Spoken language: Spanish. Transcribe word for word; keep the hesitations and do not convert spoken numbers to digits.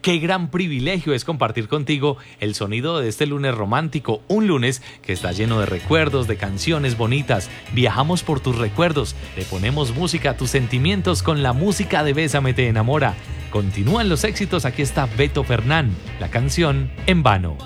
Qué gran privilegio es compartir contigo el sonido de este lunes romántico, un lunes que está lleno de recuerdos, de canciones bonitas. Viajamos por tus recuerdos, le ponemos música a tus sentimientos con la música de Bésame te enamora. Continúan los éxitos, aquí está Beto Fernán, la canción En vano.